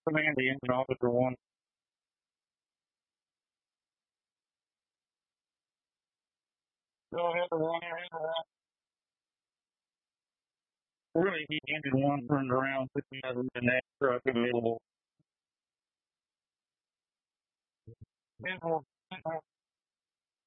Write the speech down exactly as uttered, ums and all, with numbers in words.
Command the engine officer one. Go ahead, one, ahead, one. Really, the engine one turned around, put me out of the next truck available. Visual, visual.